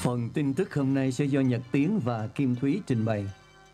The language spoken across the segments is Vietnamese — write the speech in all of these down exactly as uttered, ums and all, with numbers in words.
Phần tin tức hôm nay sẽ do Nhật Tiến và Kim Thúy trình bày.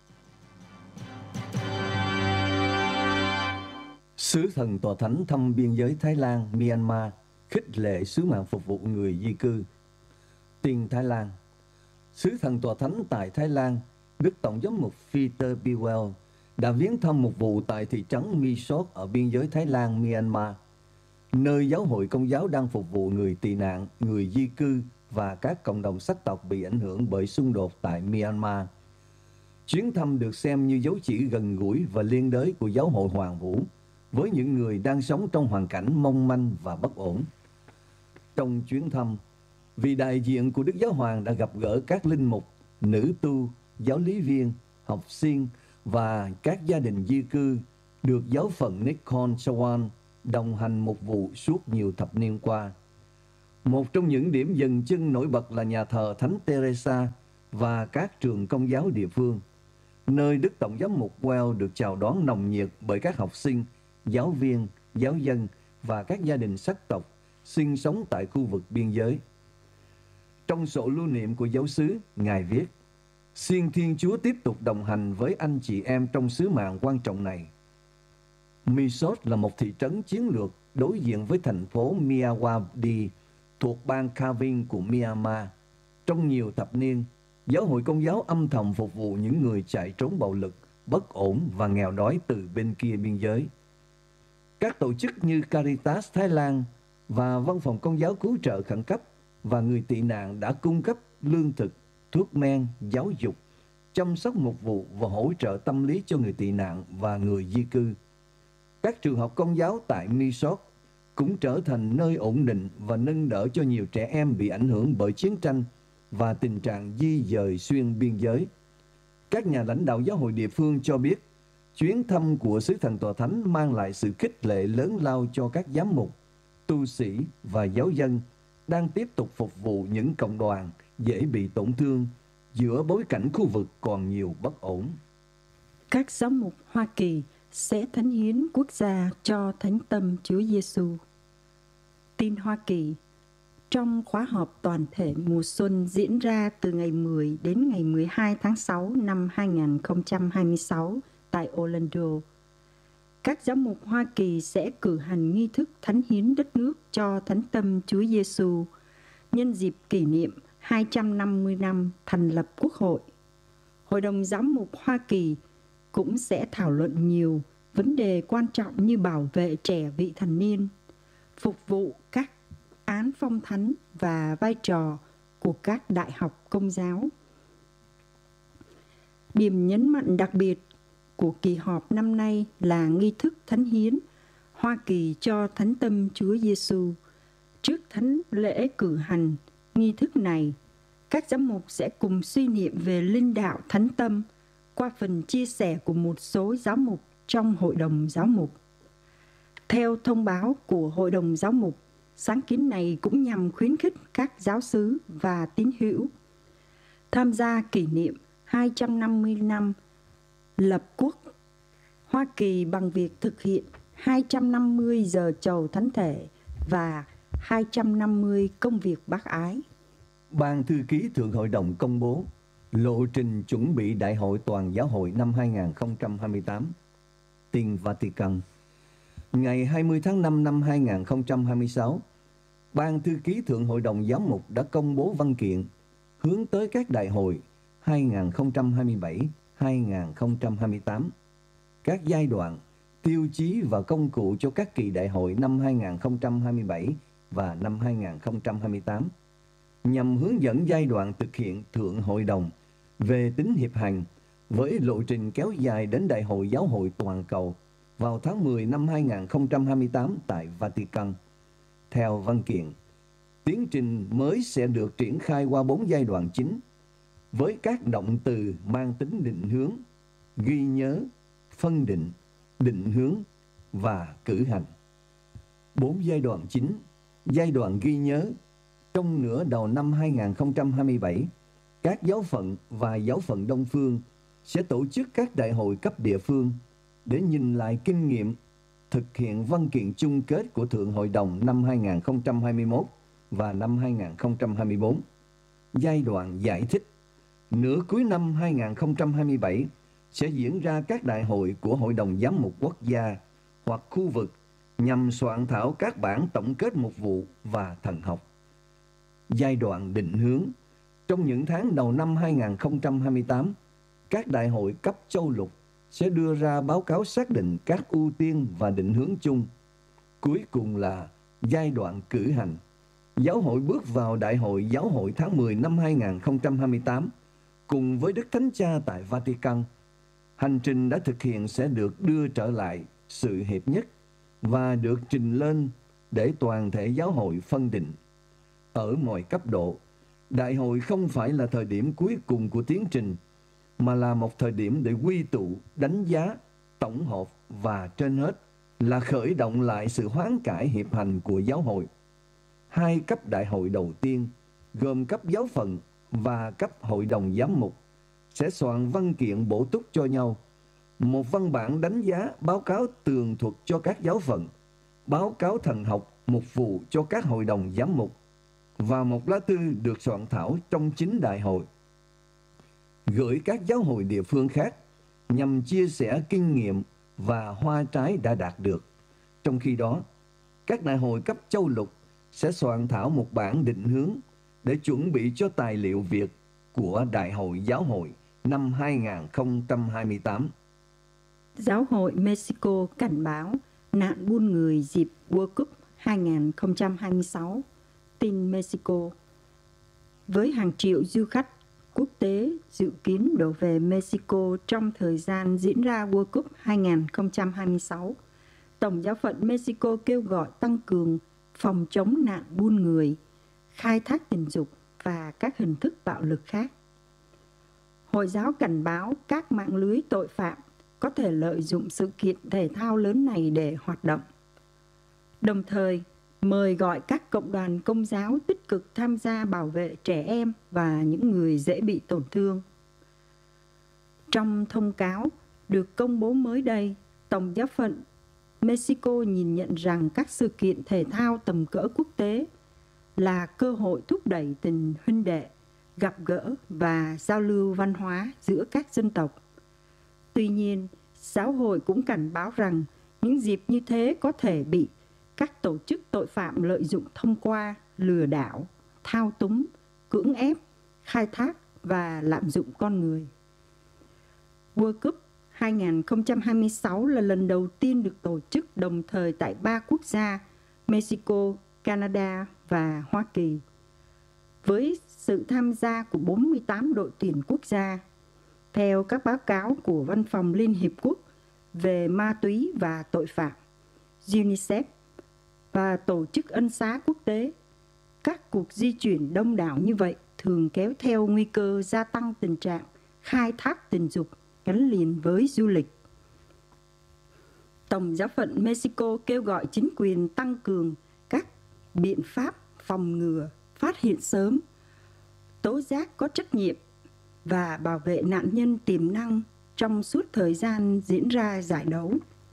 Sứ thần tòa thánh thăm biên giới Thái Lan, Myanmar, khích lệ sứ mạng phục vụ người di cư. Tin Thái Lan. Sứ thần tòa thánh tại Thái Lan, Đức Tổng giám mục Peter Bewell đã viếng thăm một vụ tại thị trấn Misot ở biên giới Thái Lan, Myanmar, nơi giáo hội Công giáo đang phục vụ người tị nạn, người di cư và các cộng đồng sắc tộc bị ảnh hưởng bởi xung đột tại Myanmar. Chuyến thăm được xem như dấu chỉ gần gũi và liên đới của giáo hội Hoàng Vũ với những người đang sống trong hoàn cảnh mong manh và bất ổn. Trong chuyến thăm, vị đại diện của Đức Giáo Hoàng đã gặp gỡ các linh mục, nữ tu, giáo lý viên, học sinh và các gia đình di cư được giáo phận Nakhon Sawan đồng hành mục vụ suốt nhiều thập niên qua. Một trong những điểm dừng chân nổi bật là nhà thờ Thánh Teresa và các trường công giáo địa phương, nơi Đức Tổng giám mục Well được chào đón nồng nhiệt bởi các học sinh, giáo viên, giáo dân và các gia đình sắc tộc sinh sống tại khu vực biên giới. Trong sổ lưu niệm của giáo xứ, Ngài viết: "Xin Thiên Chúa tiếp tục đồng hành với anh chị em trong sứ mạng quan trọng này." Misot là một thị trấn chiến lược đối diện với thành phố Myawaddy thuộc bang Kavin của Myanmar. Trong nhiều thập niên, giáo hội Công giáo âm thầm phục vụ những người chạy trốn bạo lực, bất ổn và nghèo đói từ bên kia biên giới. Các tổ chức như Caritas Thái Lan và Văn phòng Công giáo cứu trợ khẩn cấp và người tị nạn đã cung cấp lương thực, thuốc men, giáo dục, chăm sóc mục vụ và hỗ trợ tâm lý cho người tị nạn và người di cư. Các trường học Công giáo tại Misot cũng trở thành nơi ổn định và nâng đỡ cho nhiều trẻ em bị ảnh hưởng bởi chiến tranh và tình trạng di dời xuyên biên giới. Các nhà lãnh đạo giáo hội địa phương cho biết, chuyến thăm của sứ thần tòa thánh mang lại sự khích lệ lớn lao cho các giám mục, tu sĩ và giáo dân đang tiếp tục phục vụ những cộng đoàn dễ bị tổn thương giữa bối cảnh khu vực còn nhiều bất ổn. Các giám mục Hoa Kỳ sẽ thánh hiến quốc gia cho Thánh Tâm Chúa Giêsu. Tin Hoa Kỳ. Trong khóa họp toàn thể mùa xuân diễn ra từ ngày mười đến ngày mười hai tháng sáu năm hai nghìn không trăm hai mươi sáu tại Orlando, các giám mục Hoa Kỳ sẽ cử hành nghi thức thánh hiến đất nước cho Thánh Tâm Chúa Giêsu nhân dịp kỷ niệm hai trăm năm mươi năm thành lập Quốc hội. Hội đồng giám mục Hoa Kỳ cũng sẽ thảo luận nhiều vấn đề quan trọng như bảo vệ trẻ vị thành niên, phục vụ các án phong thánh và vai trò của các đại học Công giáo. Điểm nhấn mạnh đặc biệt của kỳ họp năm nay là nghi thức thánh hiến Hoa Kỳ cho Thánh Tâm Chúa Giêsu. Trước thánh lễ cử hành nghi thức này, các giám mục sẽ cùng suy niệm về linh đạo Thánh Tâm qua phần chia sẻ của một số giáo mục trong Hội đồng Giáo mục. Theo thông báo của Hội đồng Giáo mục, sáng kiến này cũng nhằm khuyến khích các giáo xứ và tín hữu tham gia kỷ niệm hai trăm năm mươi năm lập quốc Hoa Kỳ bằng việc thực hiện hai trăm năm mươi giờ chầu thánh thể và hai trăm năm mươi công việc bác ái. Ban thư ký Thượng Hội đồng công bố lộ trình chuẩn bị Đại hội Toàn giáo hội năm hai nghìn không trăm hai mươi tám. Tin Vatican. Ngày hai mươi tháng năm năm hai nghìn không trăm hai mươi sáu, Ban thư ký Thượng Hội đồng Giám mục đã công bố văn kiện hướng tới các đại hội hai nghìn không trăm hai mươi bảy đến hai nghìn không trăm hai mươi tám, các giai đoạn, tiêu chí và công cụ cho các kỳ đại hội năm hai nghìn không trăm hai mươi bảy và năm hai nghìn không trăm hai mươi tám, nhằm hướng dẫn giai đoạn thực hiện Thượng Hội đồng về tính hiệp hành với lộ trình kéo dài đến Đại hội Giáo hội Toàn cầu vào tháng mười năm hai nghìn không trăm hai mươi tám tại Vatican. Theo văn kiện, tiến trình mới sẽ được triển khai qua bốn giai đoạn chính, với các động từ mang tính định hướng, ghi nhớ, phân định, định hướng và cử hành. Bốn giai đoạn chính. Giai đoạn ghi nhớ. Trong nửa đầu năm hai nghìn không trăm hai mươi bảy, các giáo phận và giáo phận Đông Phương sẽ tổ chức các đại hội cấp địa phương để nhìn lại kinh nghiệm thực hiện văn kiện chung kết của Thượng Hội đồng năm hai nghìn không trăm hai mươi mốt và năm hai nghìn không trăm hai mươi bốn. giai đoạn giải thích. Nửa cuối năm hai nghìn không trăm hai mươi bảy sẽ diễn ra các đại hội của Hội đồng Giám mục Quốc gia hoặc khu vực nhằm soạn thảo các bản tổng kết mục vụ và thần học. Giai đoạn định hướng. Trong những tháng đầu năm hai nghìn không trăm hai mươi tám, các đại hội cấp châu lục sẽ đưa ra báo cáo xác định các ưu tiên và định hướng chung. Cuối cùng là giai đoạn cử hành. Giáo hội bước vào Đại hội Giáo hội tháng mười năm hai nghìn không trăm hai mươi tám cùng với Đức Thánh Cha tại Vatican. Hành trình đã thực hiện sẽ được đưa trở lại sự hiệp nhất và được trình lên để toàn thể giáo hội phân định. Ở mọi cấp độ, đại hội không phải là thời điểm cuối cùng của tiến trình, mà là một thời điểm để quy tụ, đánh giá, tổng hợp và trên hết là khởi động lại sự hoán cải hiệp hành của giáo hội. Hai cấp đại hội đầu tiên, gồm cấp giáo phận và cấp hội đồng giám mục, sẽ soạn văn kiện bổ túc cho nhau, một văn bản đánh giá báo cáo tường thuật cho các giáo phận, báo cáo thần học mục vụ cho các hội đồng giám mục, và một lá thư được soạn thảo trong chính đại hội, gửi các giáo hội địa phương khác nhằm chia sẻ kinh nghiệm và hoa trái đã đạt được. Trong khi đó, các đại hội cấp châu lục sẽ soạn thảo một bản định hướng để chuẩn bị cho tài liệu việc của Đại hội Giáo hội năm hai nghìn không trăm hai mươi tám. Giáo hội Mexico cảnh báo nạn buôn người dịp World Cup hai nghìn không trăm hai mươi sáu. Tin Mexico. Với hàng triệu du khách quốc tế dự kiến đổ về Mexico trong thời gian diễn ra World Cup hai nghìn không trăm hai mươi sáu, Tổng giáo phận Mexico kêu gọi tăng cường phòng chống nạn buôn người, khai thác tình dục và các hình thức bạo lực khác. Hội giáo cảnh báo các mạng lưới tội phạm có thể lợi dụng sự kiện thể thao lớn này để hoạt động. Đồng thời, mời gọi các cộng đoàn Công giáo tích cực tham gia bảo vệ trẻ em và những người dễ bị tổn thương. Trong thông cáo được công bố mới đây, Tổng giáo phận Mexico nhìn nhận rằng các sự kiện thể thao tầm cỡ quốc tế là cơ hội thúc đẩy tình huynh đệ, gặp gỡ và giao lưu văn hóa giữa các dân tộc. Tuy nhiên, giáo hội cũng cảnh báo rằng những dịp như thế có thể bị các tổ chức tội phạm lợi dụng thông qua lừa đảo, thao túng, cưỡng ép, khai thác và lạm dụng con người. World Cup hai nghìn không trăm hai mươi sáu là lần đầu tiên được tổ chức đồng thời tại ba quốc gia Mexico, Canada và Hoa Kỳ, với sự tham gia của bốn mươi tám đội tuyển quốc gia. Theo các báo cáo của Văn phòng Liên Hiệp Quốc về ma túy và tội phạm, UNICEF và Tổ chức Ân xá Quốc tế, các cuộc di chuyển đông đảo như vậy thường kéo theo nguy cơ gia tăng tình trạng khai thác tình dục gắn liền với du lịch. Tổng giáo phận Mexico kêu gọi chính quyền tăng cường các biện pháp phòng ngừa, phát hiện sớm, tố giác có trách nhiệm và bảo vệ nạn nhân tiềm năng trong suốt thời gian diễn ra giải đấu.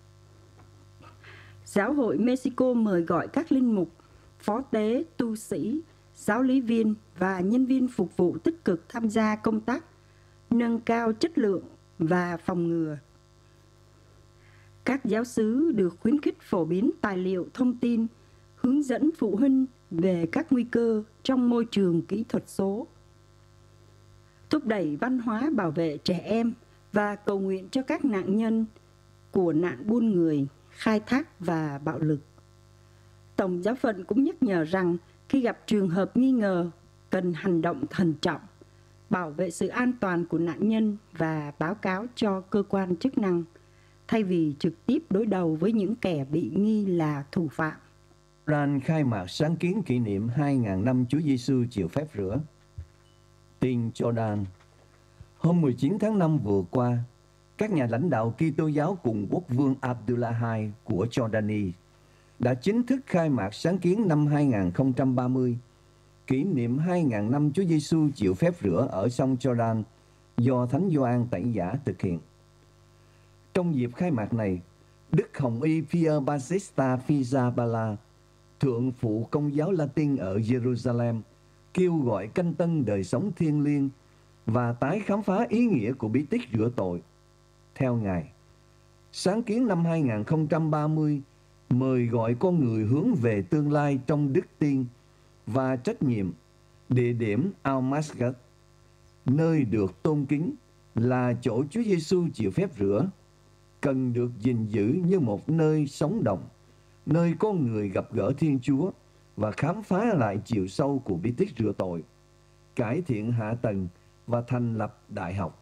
Giáo hội Mexico mời gọi các linh mục, phó tế, tu sĩ, giáo lý viên và nhân viên phục vụ tích cực tham gia công tác nâng cao chất lượng và phòng ngừa. Các giáo xứ được khuyến khích phổ biến tài liệu thông tin, hướng dẫn phụ huynh về các nguy cơ trong môi trường kỹ thuật số, thúc đẩy văn hóa bảo vệ trẻ em và cầu nguyện cho các nạn nhân của nạn buôn người, khai thác và bạo lực. Tổng giáo phận cũng nhắc nhở rằng khi gặp trường hợp nghi ngờ, cần hành động thận trọng, bảo vệ sự an toàn của nạn nhân và báo cáo cho cơ quan chức năng, thay vì trực tiếp đối đầu với những kẻ bị nghi là thủ phạm. Jordan khai mạc sáng kiến kỷ niệm hai nghìn năm Chúa Giêsu chịu phép rửa. Tin Jordan. Hôm mười chín tháng năm vừa qua, các nhà lãnh đạo Kitô giáo cùng quốc vương Abdullah đệ nhị của Jordani đã chính thức khai mạc sáng kiến năm hai nghìn không trăm ba mươi, kỷ niệm hai nghìn năm Chúa Giêsu chịu phép rửa ở sông Jordan do Thánh Gioan Tẩy Giả thực hiện. Trong dịp khai mạc này, Đức Hồng Y Pier Battista Pizzaballa, thượng phụ Công giáo Latin ở Jerusalem, kêu gọi canh tân đời sống thiêng liêng và tái khám phá ý nghĩa của bí tích rửa tội. Theo Ngài, sáng kiến năm hai nghìn không trăm ba mươi mời gọi con người hướng về tương lai trong đức tin và trách nhiệm. Địa điểm Al-Maskat, nơi được tôn kính, là chỗ Chúa Giêsu chịu phép rửa, cần được gìn giữ như một nơi sống động, nơi con người gặp gỡ Thiên Chúa và khám phá lại chiều sâu của bí tích rửa tội, cải thiện hạ tầng và thành lập đại học.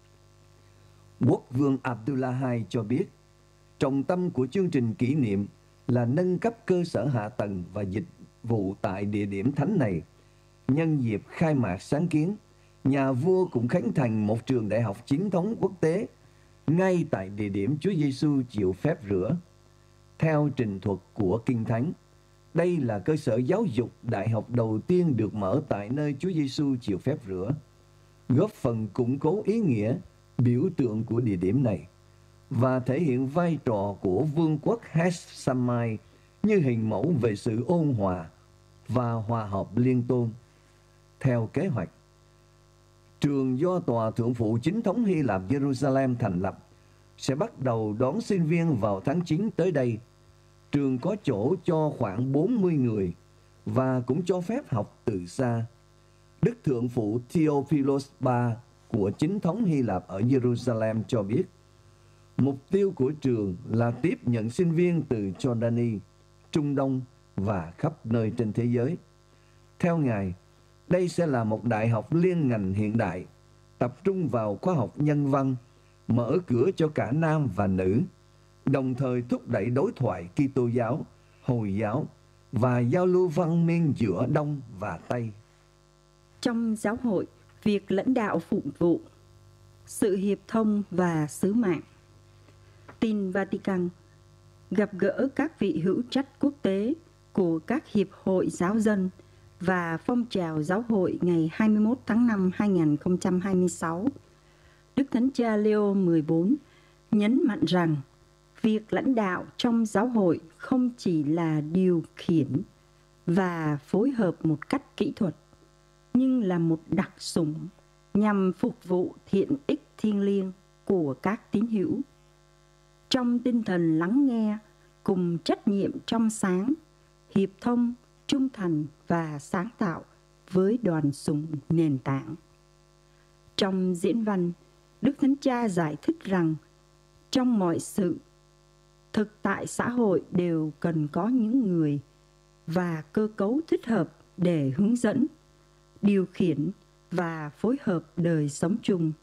Quốc vương Abdullah đệ nhị cho biết, trọng tâm của chương trình kỷ niệm là nâng cấp cơ sở hạ tầng và dịch vụ tại địa điểm thánh này. Nhân dịp khai mạc sáng kiến, nhà vua cũng khánh thành một trường đại học chính thống quốc tế ngay tại địa điểm Chúa Giêsu chịu phép rửa. Theo trình thuật của Kinh Thánh, đây là cơ sở giáo dục đại học đầu tiên được mở tại nơi Chúa Giêsu chịu phép rửa, góp phần củng cố ý nghĩa biểu tượng của địa điểm này và thể hiện vai trò của vương quốc Hashemite như hình mẫu về sự ôn hòa và hòa hợp liên tôn. Theo kế hoạch, trường do Tòa Thượng phụ Chính thống Hy Lạp Jerusalem thành lập sẽ bắt đầu đón sinh viên vào tháng chín tới đây. Trường có chỗ cho khoảng bốn mươi người và cũng cho phép học từ xa. Đức Thượng phụ Theophilos đệ nhị của Chính thống Hy Lạp ở Jerusalem cho biết, mục tiêu của trường là tiếp nhận sinh viên từ Jordani, Trung Đông và khắp nơi trên thế giới. Theo Ngài, đây sẽ là một đại học liên ngành hiện đại, tập trung vào khoa học nhân văn, mở cửa cho cả nam và nữ, đồng thời thúc đẩy đối thoại Kitô giáo, Hồi giáo và giao lưu văn minh giữa Đông và Tây. Trong giáo hội, việc lãnh đạo phụng vụ, sự hiệp thông và sứ mạng. Tin Vatican gặp gỡ các vị hữu trách quốc tế của các hiệp hội giáo dân và phong trào giáo hội ngày hai mươi mốt tháng năm năm hai nghìn không trăm hai mươi sáu. Đức Thánh Cha Leo mười bốn nhấn mạnh rằng việc lãnh đạo trong giáo hội không chỉ là điều khiển và phối hợp một cách kỹ thuật, nhưng là một đặc sủng nhằm phục vụ thiện ích thiêng liêng của các tín hữu. Trong tinh thần lắng nghe cùng trách nhiệm trong sáng, hiệp thông, trung thành và sáng tạo với đoàn sủng nền tảng. Trong diễn văn, Đức Thánh Cha giải thích rằng trong mọi sự, thực tại xã hội đều cần có những người và cơ cấu thích hợp để hướng dẫn, điều khiển và phối hợp đời sống chung.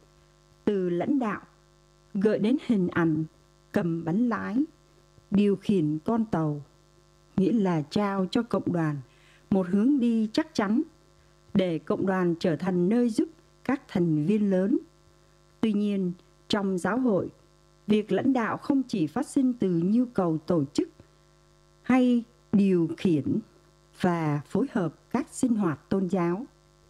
Từ lãnh đạo, gợi đến hình ảnh cầm bánh lái, điều khiển con tàu, nghĩa là trao cho cộng đoàn một hướng đi chắc chắn để cộng đoàn trở thành nơi giúp các thành viên lớn. Tuy nhiên, trong giáo hội, việc lãnh đạo không chỉ phát sinh từ nhu cầu tổ chức hay điều khiển và phối hợp các sinh hoạt tôn giáo.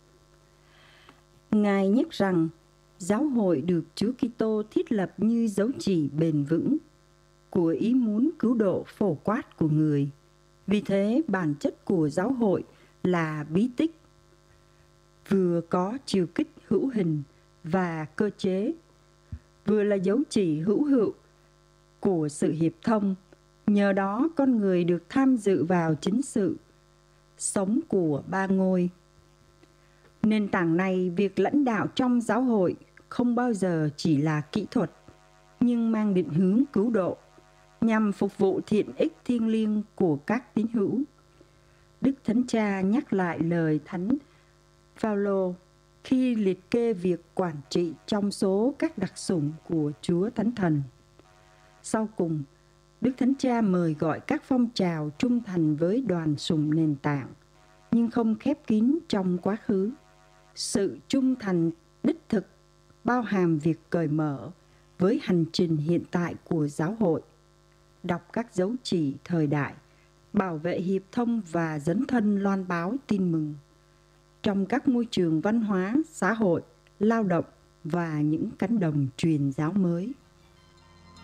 Ngài nhắc rằng giáo hội được Chúa Kitô thiết lập như dấu chỉ bền vững của ý muốn cứu độ phổ quát của người. Vì thế, bản chất của giáo hội là bí tích, vừa có chiều kích hữu hình và cơ chế, vừa là dấu chỉ hữu hiệu của sự hiệp thông. Nhờ đó, con người được tham dự vào chính sự sống của ba ngôi. Nền tảng này, việc lãnh đạo trong giáo hội không bao giờ chỉ là kỹ thuật, nhưng mang định hướng cứu độ, nhằm phục vụ thiện ích thiêng liêng của các tín hữu. Đức Thánh Cha nhắc lại lời Thánh Phaolô khi liệt kê việc quản trị trong số các đặc sủng của Chúa Thánh Thần. Sau cùng, Đức Thánh Cha mời gọi các phong trào trung thành với đoàn sủng nền tảng, nhưng không khép kín trong quá khứ. Sự trung thành đích thực bao hàm việc cởi mở với hành trình hiện tại của giáo hội, đọc các dấu chỉ thời đại, bảo vệ hiệp thông và dấn thân loan báo tin mừng trong các môi trường văn hóa, xã hội, lao động và những cánh đồng truyền giáo mới.